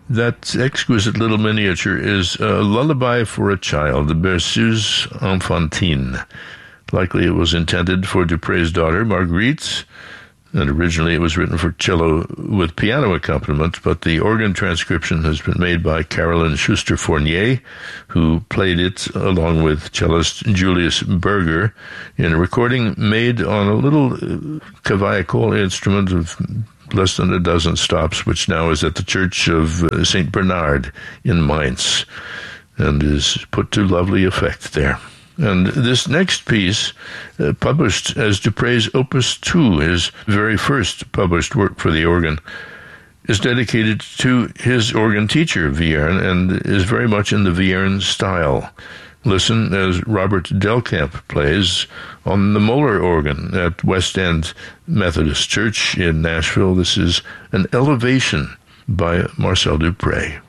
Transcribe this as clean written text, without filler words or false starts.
That exquisite little miniature is a lullaby for a child, the Berceuse Enfantine. Likely it was intended for Dupre's daughter, Marguerite, and originally it was written for cello with piano accompaniment, but the organ transcription has been made by Caroline Schuster-Fournier, who played it along with cellist Julius Berger in a recording made on a little cavaillé instrument of less than a dozen stops, which now is at the Church of St. Bernard in Mainz, and is put to lovely effect there. And this next piece, published as Dupre's Opus 2, his very first published work for the organ, is dedicated to his organ teacher, Vierne, and is very much in the Vierne style. Listen as Robert Delcamp plays on the Moeller organ at West End Methodist Church in Nashville. This is an Elevation by Marcel Dupré.